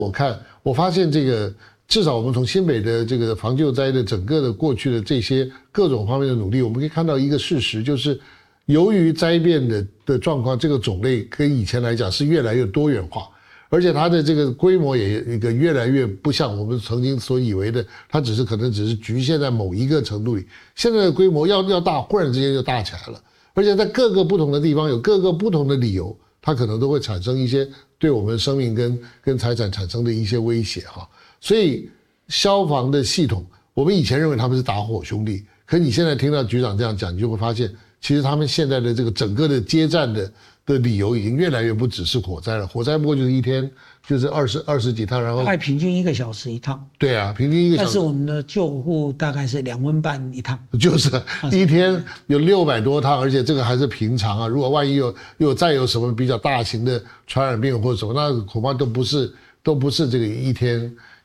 我发现这个至少我们从新北的这个防救灾的整个的过去的这些各种方面的努力，我们可以看到一个事实，就是由于灾变的状况，这个种类跟以前来讲是越来越多元化。而且它的这个规模也一个越来越不像我们曾经所以为的，它可能只是局限在某一个程度里。现在的规模要大，忽然之间就大起来了，而且在各个不同的地方有各个不同的理由，它可能都会产生一些对我们生命跟财产产生的一些威胁哈。所以消防的系统，我们以前认为他们是打火兄弟，可你现在听到局长这样讲，你就会发现，其实他们现在的这个整个的接战的理由已经越来越不只是火灾了，火灾不过就是一天就是二十几趟，然后大概平均1个小时一趟。 对啊，平均1个小时。 但是我们的救护大概是2分半一趟， 就是一天有600多趟，而且这个还是平常啊。如果万一再有什么比较大型的传染病或者什么，那恐怕都不是这个一天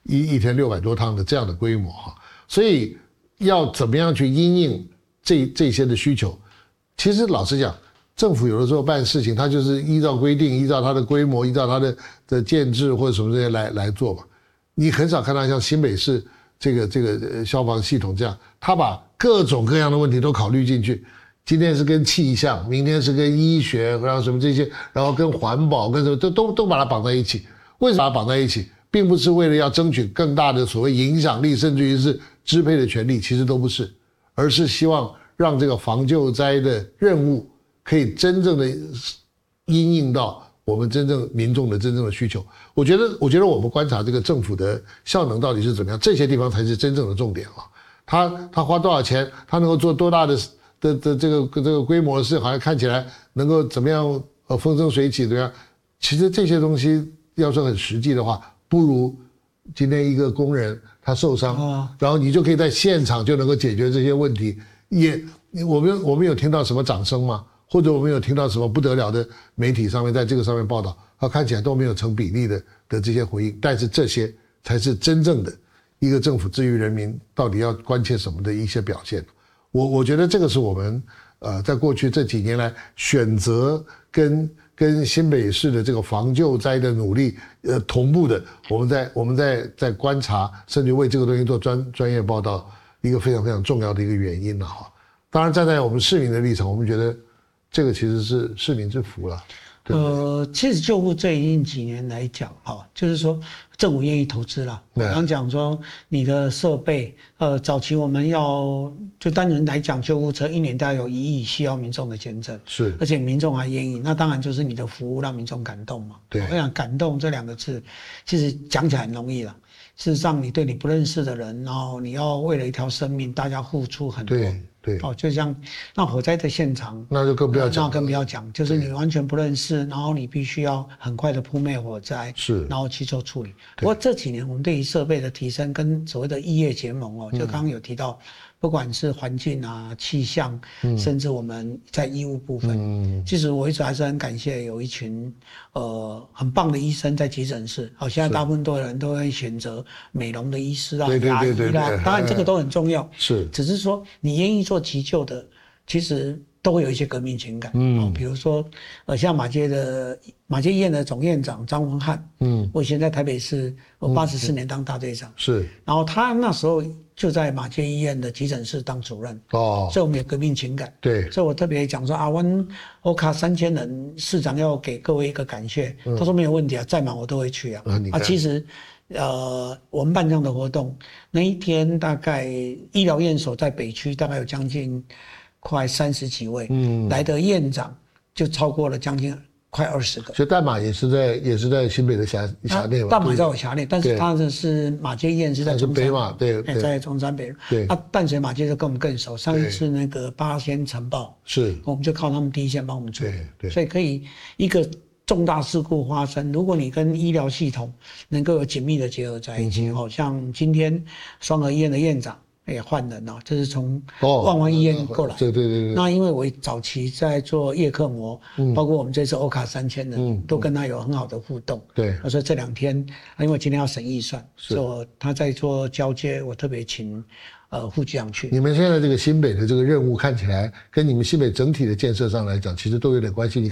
600多趟的这样的规模哈。所以要怎么样去因应这些的需求？其实老实讲，政府有的时候办事情，它就是依照规定，依照它的规模，依照它的建制或者什么这些来做嘛。你很少看到像新北市这个消防系统这样，他把各种各样的问题都考虑进去。今天是跟气象，明天是跟医学，然后什么这些，然后跟环保，跟什么都把它绑在一起。为什么把它绑在一起？并不是为了要争取更大的所谓影响力，甚至于是支配的权利，其实都不是，而是希望让这个防救灾的任务可以真正的因应到我们民众的真正的需求。我觉得我们观察这个政府的效能到底是怎么样，这些地方才是真正的重点了。他花多少钱，他能够做多大的这个规模的事，好像看起来能够怎么样风生水起怎么样？其实这些东西要说很实际的话，不如今天一个工人他受伤，然后你就可以在现场就能够解决这些问题。我们有听到什么掌声吗？或者我们有听到什么不得了的媒体上面在这个上面报道，看起来都没有成比例的这些回应。但是这些才是真正的一个政府至于人民到底要关切什么的一些表现。我觉得这个是我们在过去这几年来选择跟新北市的这个防救灾的努力同步的，我们在观察，甚至为这个东西做专业报道，一个非常非常重要的一个原因了哈。当然站在我们市民的立场，我们觉得这个其实是市民之福了。 其实救护最近几年来讲，就是说政府愿意投资了。我刚讲说你的设备，早期我们就单纯来讲，救护车1年大概有1亿，需要民众的捐赠， 是， 而且民众还愿意，那当然就是你的服务让民众感动嘛。 对， 我想感动这2个字，其实讲起来很容易了。事实上，你对你不认识的人，然后你要为了一条生命，大家付出很多。 对， 就像那火灾的现场， 那就更不要讲， 那更不要讲，就是你完全不认识，然后你必须要很快的扑灭火灾， 是， 然后去做处理。不过这几年我们对于设备的提升跟所谓的异业结盟就刚刚有提到，不管是环境啊、气象，甚至我们在医务部分，其实我一直还是很感谢有一群很棒的医生在急诊室。现在大部分多人都会选择美容的医师啊、牙医啦，当然这个都很重要， 是， 只是说你愿意做急救的，其实都会有一些革命情感。比如说像马偕医院的总院长张文汉，我以前在台北市84年当大队长， 是， 然后他那时候就在马偕医院的急诊室当主任，所以我们有革命情感。 对， 所以我特别讲说我们欧卡3000人，市长要给各位一个感谢，他说没有问题啊，再忙我都会去啊。其实我们办这样的活动，那一天大概医疗院所在北区大概有将近快30几位，来的院长就超过了将近快20个。 所以淡马也是在新北的辖内嘛。 淡马在我辖内，但是他的是马偕医院是在中山北马，对， 在中山北。 对， 淡水马偕就跟我们更熟。上一次那个八仙尘爆， 是， 我们就靠他们第一线帮我们处理。 对， 所以可以一个重大事故发生，如果你跟医疗系统能够有紧密的结合在一起，像今天双和医院的院长也换人了，这是从万华医院过来。对。那因为我早期在做叶克膜，包括我们这次欧卡3000人，都跟他有很好的互动。对，所以这2天，因为今天要审预算，所以他在做交接，我特别请副局长去。 你们现在这个新北的这个任务看起来，跟你们新北整体的建设上来讲，其实都有点关系。你看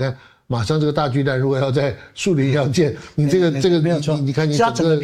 马上这个大巨蛋如果要在树林要建，你这个没有错你看你是它整个